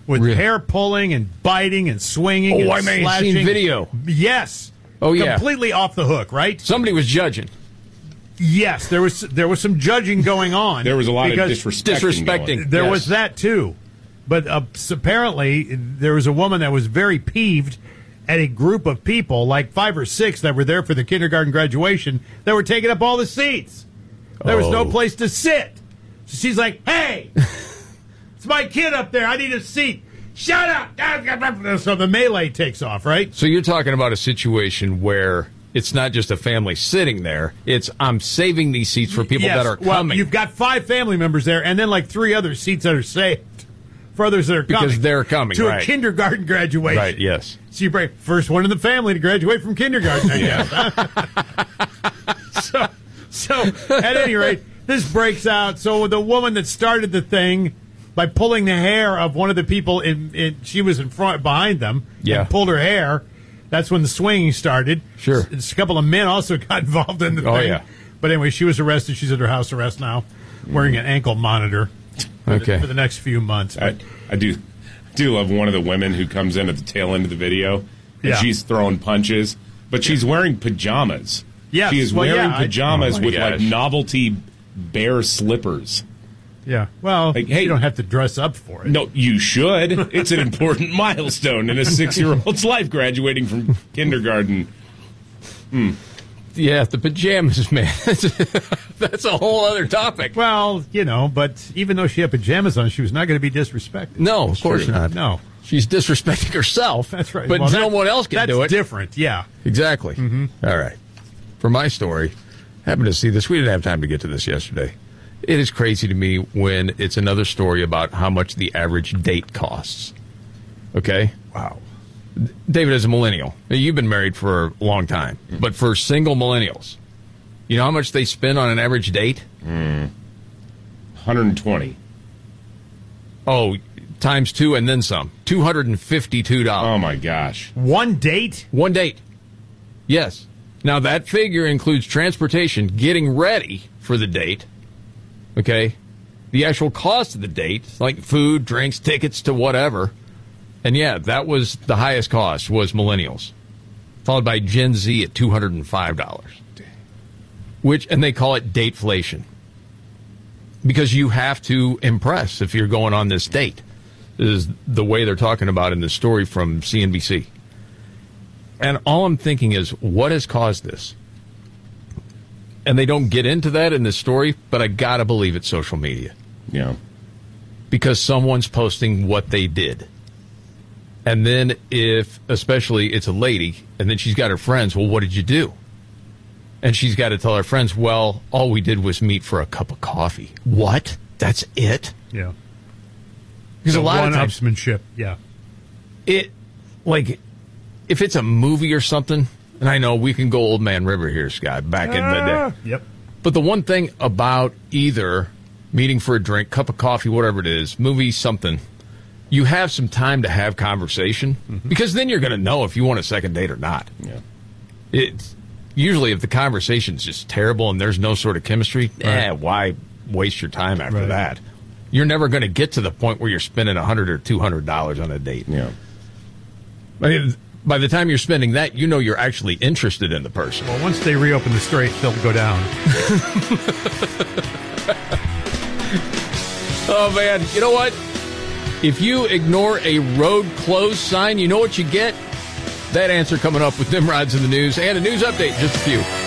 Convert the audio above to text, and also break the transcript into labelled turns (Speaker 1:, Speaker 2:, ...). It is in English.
Speaker 1: with hair pulling and biting and swinging and
Speaker 2: I may have
Speaker 1: slashing.
Speaker 2: seen video.
Speaker 1: Yes.
Speaker 2: Oh, yeah.
Speaker 1: Completely off the hook, right?
Speaker 2: Somebody was judging.
Speaker 1: Yes, there was some judging going on.
Speaker 3: There was a lot of
Speaker 2: disrespecting.
Speaker 1: There was that, too. But apparently, there was a woman that was very peeved at a group of people, like 5 or 6, that were there for the kindergarten graduation, that were taking up all the seats. There was no place to sit. So she's like, hey, it's my kid up there. I need a seat. Shut up. So the melee takes off, right?
Speaker 2: So you're talking about a situation where it's not just a family sitting there. It's I'm saving these seats for people that are coming.
Speaker 1: Well, you've got 5 family members there and then like 3 other seats that are saved for others that are coming.
Speaker 2: Because they're coming,
Speaker 1: to
Speaker 2: right.
Speaker 1: a kindergarten graduation.
Speaker 2: Right, yes.
Speaker 1: So you bring first one in the family to graduate from kindergarten, I guess. So at any rate, this breaks out. So the woman that started the thing by pulling the hair of one of the people, she was in front, behind them, and pulled her hair. That's when the swinging started.
Speaker 2: Sure.
Speaker 1: A couple of men also got involved in the thing.
Speaker 2: Oh, yeah.
Speaker 1: But anyway, she was arrested. She's under house arrest now, wearing an ankle monitor for the next few months.
Speaker 3: I do love one of the women who comes in at the tail end of the video, and she's throwing punches, but she's wearing pajamas.
Speaker 1: Yes.
Speaker 3: She is wearing pajamas with,
Speaker 2: gosh.
Speaker 3: like, novelty bear slippers.
Speaker 1: Yeah. Well,
Speaker 3: Like, hey,
Speaker 1: you don't have to dress up for it.
Speaker 3: No, you should. It's an important milestone in a 6-year-old's life, graduating from kindergarten.
Speaker 2: Yeah, the pajamas, man. That's a whole other topic.
Speaker 1: Well, but even though she had pajamas on, she was not going to be disrespected.
Speaker 2: No, of course not.
Speaker 1: No.
Speaker 2: She's disrespecting herself.
Speaker 1: That's right.
Speaker 2: But
Speaker 1: Well,
Speaker 2: no one else can do it.
Speaker 1: That's different, yeah.
Speaker 2: Exactly. Mm-hmm. All right. For my story, happened to see this. We didn't have time to get to this yesterday. It is crazy to me when it's another story about how much the average date costs. Okay?
Speaker 1: Wow.
Speaker 2: David, as a millennial, you've been married for a long time, but for single millennials, you know how much they spend on an average date?
Speaker 3: 120.
Speaker 2: Oh, times 2 and then some. $252.
Speaker 3: Oh, my gosh.
Speaker 1: One date?
Speaker 2: One date. Yes. Now, that figure includes transportation, getting ready for the date. Okay? The actual cost of the date, like food, drinks, tickets to whatever. And yeah, that was the highest cost, was millennials. Followed by Gen Z at $205. And they call it dateflation. Because you have to impress if you're going on this date. This is the way they're talking about in the story from CNBC. And all I'm thinking is, what has caused this? And they don't get into that in this story, but I gotta believe it's social media.
Speaker 3: Yeah.
Speaker 2: Because someone's posting what they did. And then especially it's a lady, and then she's got her friends, well, what did you do? And she's got to tell her friends, well, all we did was meet for a cup of coffee. What? That's it?
Speaker 1: Yeah.
Speaker 2: Because a lot of times,
Speaker 1: one-upsmanship, yeah.
Speaker 2: if it's a movie or something, and I know we can go Old Man River here, Scott, back in the day.
Speaker 1: Yep.
Speaker 2: But the one thing about either meeting for a drink, cup of coffee, whatever it is, movie, something, you have some time to have conversation, because then you're going to know if you want a second date or not.
Speaker 3: Yeah.
Speaker 2: It's usually if the conversation's just terrible and there's no sort of chemistry, why waste your time after that? You're never going to get to the point where you're spending $100 or $200 on a date.
Speaker 3: Yeah.
Speaker 2: I mean, by the time you're spending that, you know you're actually interested in the person.
Speaker 1: Well, once they reopen the strait, they'll go down.
Speaker 2: Oh, man. You know what? If you ignore a road closed sign, you know what you get? That answer coming up with Nimrod's in the news and a news update in just a few.